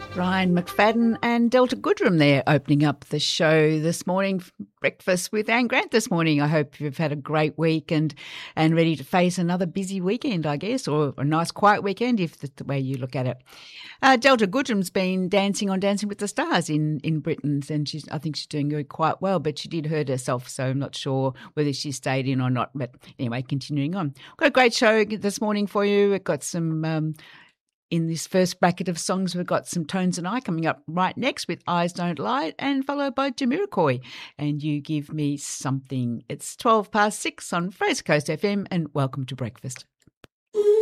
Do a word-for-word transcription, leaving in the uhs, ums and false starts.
Ryan McFadden and Delta Goodrem there opening up the show this morning. Breakfast with Anne Grant this morning. I hope you've had a great week and, and ready to face another busy weekend, I guess, or a nice quiet weekend if that's the way you look at it. Uh, Delta Goodrem's been dancing on Dancing with the Stars in, in Britain, and she's, I think she's doing quite well, but she did hurt herself, so I'm not sure whether she stayed in or not. But anyway, continuing on. Got a great show this morning for you. We've got some... Um, In this first bracket of songs, we've got some Tones and I coming up right next with Eyes Don't Lie, and followed by Jamiroquai and You Give Me Something. It's twelve past six on Fraser Coast F M, and welcome to breakfast.